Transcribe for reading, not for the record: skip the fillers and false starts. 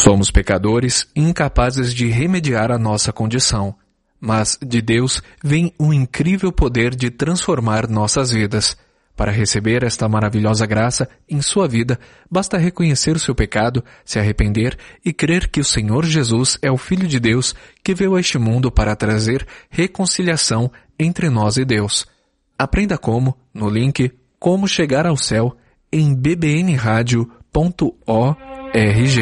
Somos pecadores, incapazes de remediar a nossa condição. Mas de Deus vem o incrível poder de transformar nossas vidas. Para receber esta maravilhosa graça em sua vida, basta reconhecer o seu pecado, se arrepender e crer que o Senhor Jesus é o Filho de Deus que veio a este mundo para trazer reconciliação entre nós e Deus. Aprenda como, no link Como Chegar ao Céu, em bbnradio.org.